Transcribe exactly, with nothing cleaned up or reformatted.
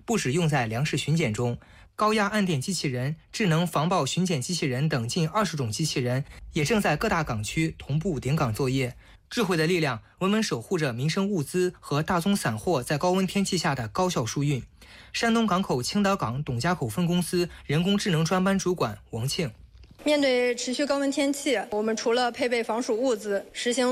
不止用在粮食巡检中，高压暗电机器人、智能防爆巡检机器人等近二十种机器人也正在各大港区同步顶岗作业。智慧的力量稳稳守护着民生物资和大宗散货在高温天气下的高效疏运。山东港口青岛港董家口分公司人工智能专班主管王庆。 面对持续高温天气，我们除了配备防暑物资，实行